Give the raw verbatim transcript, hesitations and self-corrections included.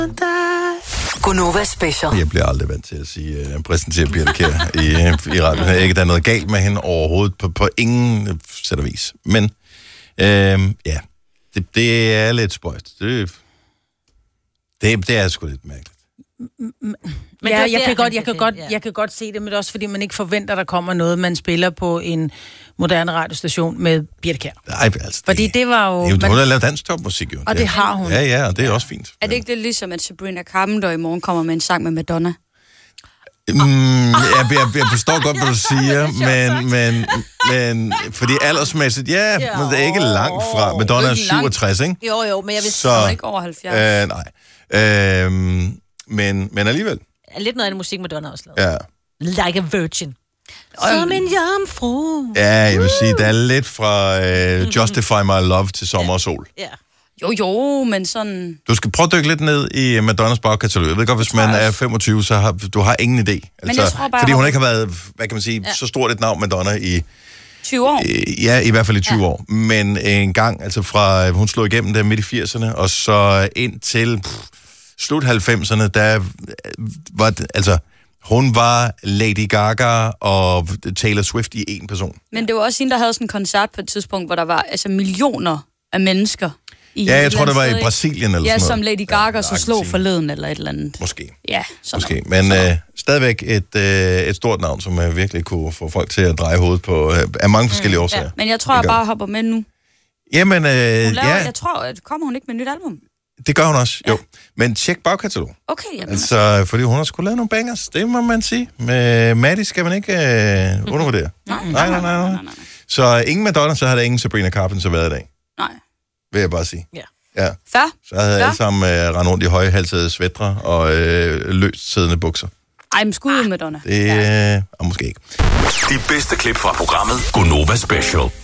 Gunova Special. Jeg bliver aldrig vant til at sige, uh, præsentere Birthe Kjær i, i radioen. Jeg ikke, der er noget galt med hende overhovedet, på, på ingen sæt og vis. Men, øh, ja, det, det er lidt spøjst. Det, det, det er sgu lidt mærkeligt. Men ja, jeg, jeg, kan godt, jeg, kan godt, jeg kan godt se det, men det er også fordi, man ikke forventer, der kommer noget, man spiller på en moderne radiostation med Birthe Kjær. Nej, altså... Fordi det, det var jo... Det, hun har lavet dansktopmusik, jo. Og det har hun. Ja, ja, og det er også fint. Er det ikke det ligesom, at Sabrina Carpenter i morgen kommer med en sang med Madonna? Mm, jeg, jeg, jeg forstår godt, hvad du siger, men, men, men fordi aldersmæssigt, ja, men det er ikke langt fra. Madonna er syvogtres, ikke? Jo, jo, men jeg vil så ikke over halvfjerds. Øh, nej. Øh, men, men alligevel. Lidt noget af den musik, Madonna også lavet. Ja. Like a virgin. Som en jomfru. Ja, jeg vil sige, der er lidt fra uh, Justify My Love til Sommer og Sol. Ja. Jo, jo, men sådan... Du skal prøve at dykke lidt ned i Madonnas bagkatalog. Jeg ved godt, hvis man er femogtyve, så har du har ingen idé. Altså, jeg tror bare, fordi hun ikke har været, hvad kan man sige, ja. så stort et navn Madonna i... tyve år? Øh, ja, i hvert fald i tyve ja. år. Men en gang, altså fra, hun slog igennem der midt i firserne, og så ind til pff, slut halvfemserne, der var det, altså... Hun var Lady Gaga og Taylor Swift i en person. Men det var også hende, der havde sådan en koncert på et tidspunkt, hvor der var altså millioner af mennesker. I ja, jeg tror, det var i Brasilien eller ja, sådan noget. Ja, som Lady Gaga ja, så slog forleden eller et eller andet. Måske. Ja, sådan Måske. Men øh, stadigvæk et, øh, et stort navn, som øh, virkelig kunne få folk til at dreje hovedet på, øh, af mange forskellige mm, årsager. Ja. Men jeg tror, jeg bare hopper med nu. Jamen, øh, laver, ja. Jeg tror, at kommer hun ikke med et nyt album? Det gør hun også, ja. jo. Men tjek bagkatalog. Okay, jamen. Altså, fordi hun har sgu lavet nogle bangers, det må man sige. Med Maddie skal man ikke øh, undervurdere. Nej, nej, nej, nej, nej. Så ingen Madonna, så har der ingen Sabrina Carpenter været i dag. Nej. Vil jeg bare sige. Ja. Ja. Fair. Så havde alle sammen øh, rendt rundt i højhalsede svætre og øh, løst siddende bukser. Ej, men skud ud, Madonna. Det, øh, og måske ikke. De bedste klip fra programmet Gunova Special.